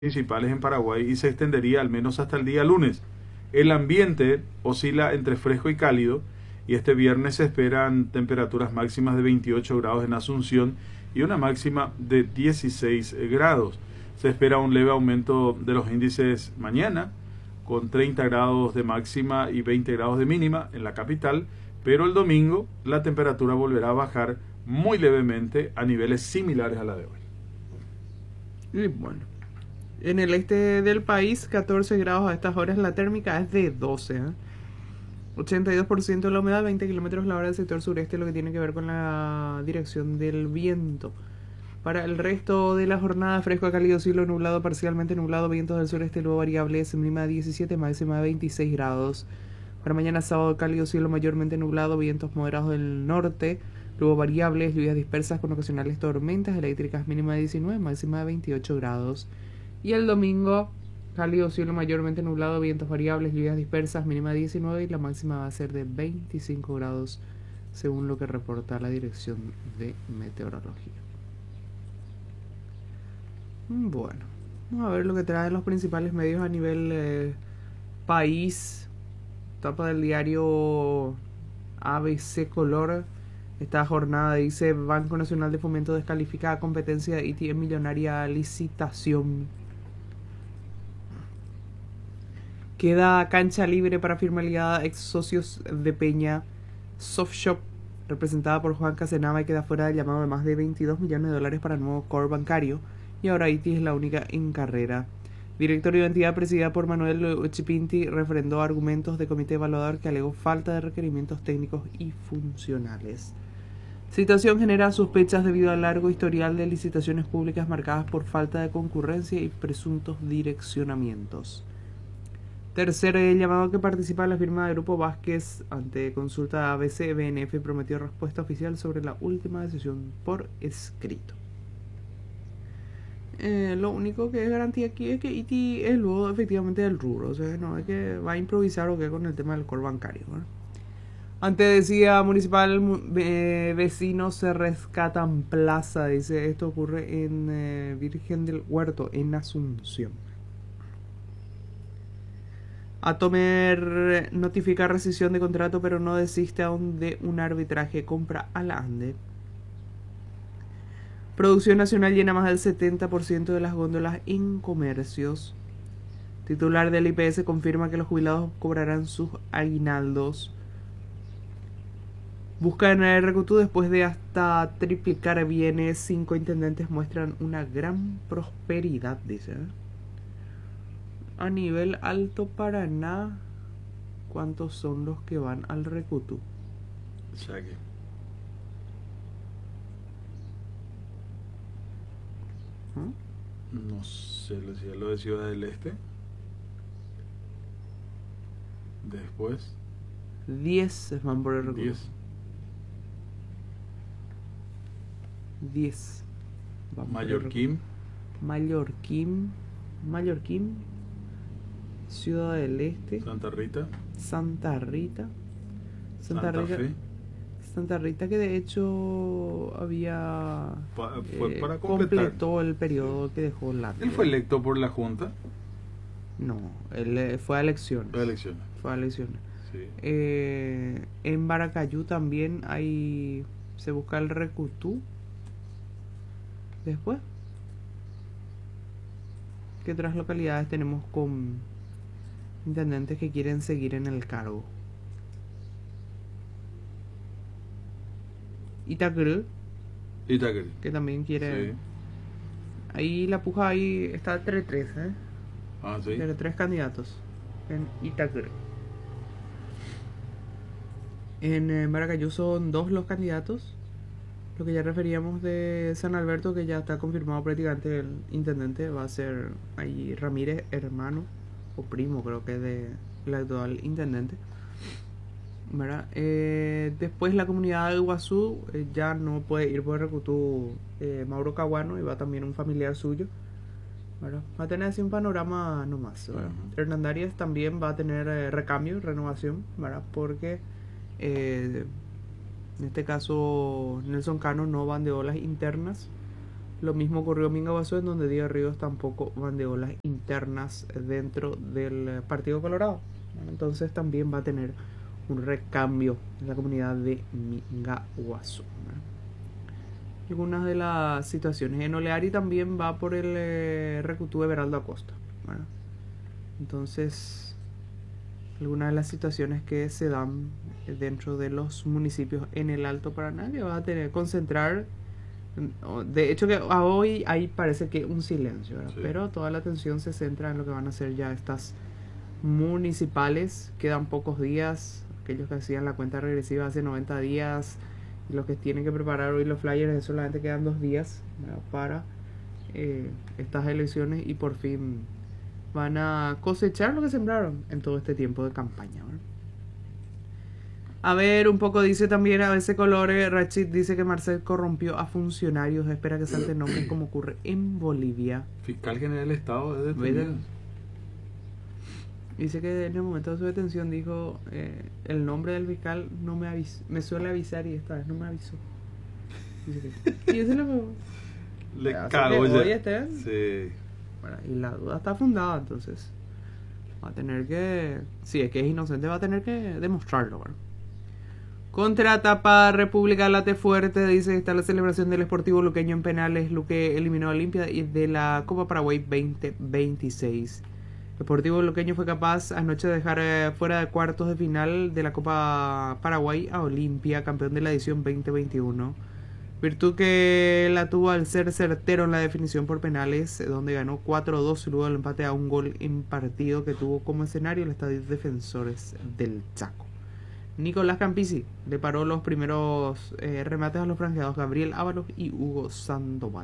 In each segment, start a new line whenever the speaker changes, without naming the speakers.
principales en Paraguay y se extendería al menos hasta el día lunes. El ambiente oscila entre fresco y cálido y este viernes se esperan temperaturas máximas de 28 grados en Asunción y una máxima de 16 grados. Se espera un leve aumento de los índices mañana, con 30 grados de máxima y 20 grados de mínima en la capital, pero el domingo la temperatura volverá a bajar muy levemente a niveles similares a la de hoy.
Y bueno, en el este del país, 14 grados a estas horas, la térmica es de 12. 82% de la humedad, 20 kilómetros la hora del sector sureste, lo que tiene que ver con la dirección del viento. Para el resto de la jornada, fresco a cálido, cielo nublado, parcialmente nublado, vientos del sureste, luego variables, mínima de 17, máxima de 26 grados. Para mañana sábado, cálido, cielo mayormente nublado, vientos moderados del norte, luego variables, lluvias dispersas con ocasionales tormentas eléctricas, mínima de 19, máxima de 28 grados. Y el domingo, cálido, cielo mayormente nublado, vientos variables, lluvias dispersas, mínima de 19 y la máxima va a ser de 25 grados, según lo que reporta la Dirección de Meteorología. Bueno, vamos a ver lo que traen los principales medios a nivel país. Tapa del diario ABC Color. Esta jornada dice: Banco Nacional de Fomento descalifica competencia de ITI en millonaria licitación. Queda cancha libre para firma ligada ex socios de Peña. Softshop, representada por Juan Casenava, queda fuera del llamado de más de 22 millones de dólares para el nuevo core bancario. Y ahora ITI es la única en carrera. Directorio de entidad presidida por Manuel Chipinti refrendó argumentos de comité evaluador que alegó falta de requerimientos técnicos y funcionales. Situación genera sospechas debido al largo historial de licitaciones públicas marcadas por falta de concurrencia y presuntos direccionamientos. Tercer llamado que participa la firma de Grupo Vázquez ante consulta ABC. BNF prometió respuesta oficial sobre la última decisión por escrito. Lo único que es garantía aquí es que ITI es luego efectivamente del rubro, o sea, no es que va a improvisar o qué con el tema del core bancario, ¿verdad? Antes decía municipal, vecinos se rescatan plaza, dice, esto ocurre en Virgen del Huerto, en Asunción. Atomer notifica rescisión de contrato pero no desiste aún de un arbitraje, compra a la ANDE. Producción nacional llena más del 70% de las góndolas en comercios. Titular del IPS confirma que los jubilados cobrarán sus aguinaldos. Buscan el RQTU después de hasta triplicar bienes. 5 intendentes muestran una gran prosperidad, dice. A nivel Alto Paraná, ¿cuántos son los que van al RQTU?
Saque. No sé, le decía lo de Ciudad del Este. Después
10 van por el RQTU. 10.
Mallorquín.
Mallorquín. Ciudad del Este.
Santa Rita. Santa Fe.
Santa Rita, que de hecho había
fue para completar.
Completó el periodo que dejó largo.
¿Él fue electo por la Junta?
No, él fue a elecciones. Fue a elecciones.
Sí.
En Baracayú también se busca el RQTU. Después, ¿qué otras localidades tenemos con intendentes que quieren seguir en el cargo? Itacurú, que también quiere. Sí. Ahí la puja ahí está entre 3,
sí.
Entre 3 candidatos en Itacurú. En Maracayú son 2 los candidatos. Lo que ya referíamos de San Alberto, que ya está confirmado prácticamente el intendente, va a ser ahí Ramírez, hermano o primo, creo que del actual intendente, ¿verdad? Después la comunidad del Iguazú ya no puede ir por RQTU Mauro Caguano, y va también un familiar suyo, ¿verdad? Va a tener así un panorama nomás, ¿verdad? Hernandarias también va a tener recambio, renovación, ¿verdad? Porque en este caso Nelson Cano no bandeó las internas Lo mismo ocurrió en Mingaguazú, en donde Díaz Ríos tampoco bandeó las internas dentro del Partido Colorado. Bueno, entonces también va a tener un recambio en la comunidad de Mingaguazú. Algunas de las situaciones. En Oleari también va por el Recutú Everaldo Acosta. Bueno, entonces, algunas de las situaciones que se dan dentro de los municipios en el Alto Paraná, que va a tener que concentrar. De hecho, que a hoy ahí parece que un silencio, ¿verdad? Sí. Pero toda la atención se centra en lo que van a ser ya estas municipales. Quedan pocos días. Aquellos que hacían la cuenta regresiva hace 90 días y los que tienen que preparar hoy los flyers, solamente quedan 2 días, ¿verdad?, para estas elecciones, y por fin van a cosechar lo que sembraron en todo este tiempo de campaña, ¿verdad? A ver, un poco dice también a veces Colores, Rachid dice que Marcel corrompió a funcionarios, espera que salte nombres como ocurre en Bolivia.
Fiscal General del Estado es detenido.
Dice que en el momento de su detención dijo, el nombre del fiscal no me avisó, me suele avisar y esta vez no me avisó. Dice que, y eso
le cago ya.
Sí. Bueno, y la duda está fundada, entonces va a tener que, si es que es inocente, va a tener que demostrarlo, ¿verdad? Contratapa República Late Fuerte, dice que está la celebración del Sportivo Luqueño en penales. Luque eliminó a Olimpia y de la Copa Paraguay 2026. El Sportivo Luqueño fue capaz anoche de dejar fuera de cuartos de final de la Copa Paraguay a Olimpia, campeón de la edición 2021. Virtud que la tuvo al ser certero en la definición por penales, donde ganó 4-2 luego del empate a un gol en partido que tuvo como escenario el Estadio Defensores del Chaco. Nicolás Campisi le paró los primeros remates a los franqueados Gabriel Ábalos y Hugo Sandoval.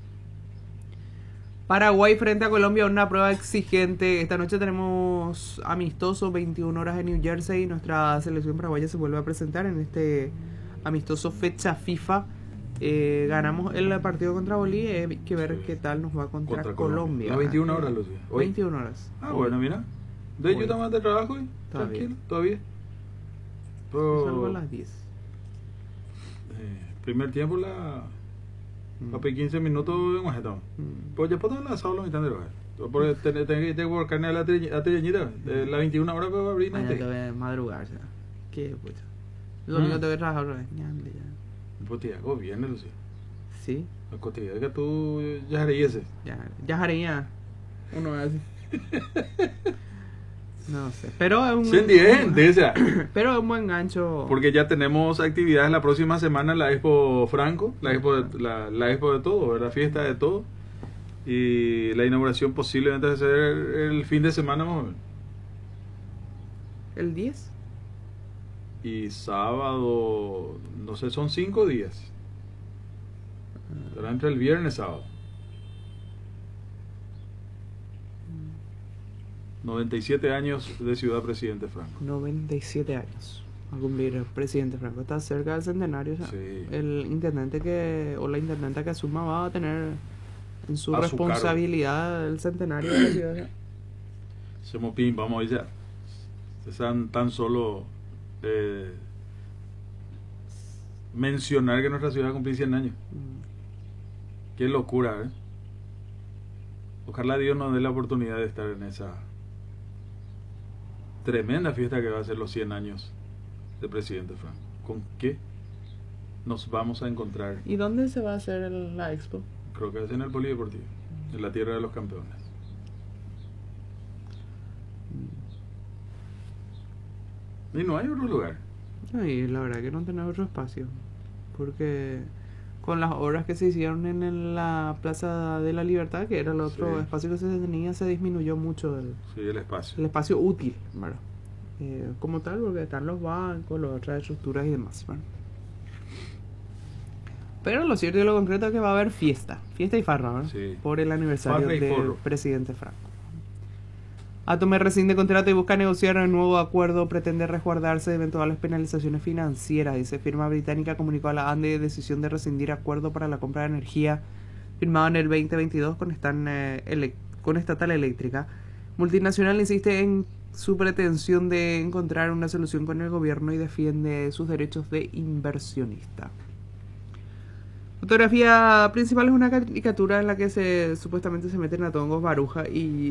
Paraguay frente a Colombia, una prueba exigente. Esta noche tenemos amistoso, 21 horas en New Jersey. Nuestra selección paraguaya se vuelve a presentar en este amistoso fecha FIFA. Ganamos el partido contra Bolivia, hay que ver qué tal nos va contra Colombia.
A 21 horas, Lucía.
21 horas.
Ah, bueno, mira. De hecho, estamos de trabajo hoy. Tranquilo, todavía.
Salgo a las 10.
Primer tiempo la papi 15 minutos en Guajetón. Pues ya puedo la sala mitad de horas. Porque tengo que buscar la trilleñita de las 21 horas para abrir.
Mañana te voy a madrugar, ¿sabes? ¿Qué puta? Lo único que tengo que trabajar otra vez.
Pues te hago bien, Lucía.
Sí.
La cotidiana que tú ya harías.
Ya haría. Uno así. No sé, pero es pero es un buen gancho.
Porque ya tenemos actividades la próxima semana en la Expo Franco, la Expo de todo, la fiesta de todo. Y la inauguración posiblemente va a ser el fin de semana más o menos.
¿El 10?
Y sábado, no sé, son 5 días. Será entre el viernes y sábado. 97 años de Ciudad Presidente Franco.
97 años a cumplir el Presidente Franco. Está cerca del centenario. O sea, sí. El intendente o la intendenta que asuma va a tener en su responsabilidad el centenario de la ciudad.
Somos pim, vamos a ir ya. Están tan solo mencionar que nuestra ciudad cumple 100 años. Qué locura, ¿eh? Ojalá Dios nos dé la oportunidad de estar en esa tremenda fiesta que va a ser los 100 años de Presidente Franco. ¿Con qué nos vamos a encontrar?
¿Y dónde se va a hacer la expo?
Creo que es en el Polideportivo, en la tierra de los campeones. Y no hay otro lugar.
Y la verdad que no tenemos otro espacio, porque con las obras que se hicieron en la Plaza de la Libertad, que era el otro espacio que se tenía, se disminuyó mucho
el espacio.
El espacio útil, ¿verdad? Como tal, porque están los bancos, las otras estructuras y demás, ¿verdad? Pero lo cierto y lo concreto es que va a haber fiesta y farra, ¿verdad?
Sí.
Por el aniversario del Presidente Franco. Atome rescinde contrato y busca negociar un nuevo acuerdo. Pretende resguardarse de eventuales penalizaciones financieras. Dice, firma británica comunicó a la ANDE decisión de rescindir acuerdo para la compra de energía firmado en el 2022 con Estatal Eléctrica. Multinacional insiste en su pretensión de encontrar una solución con el gobierno y defiende sus derechos de inversionista. Fotografía principal es una caricatura en la que supuestamente se meten a Tongos Baruja y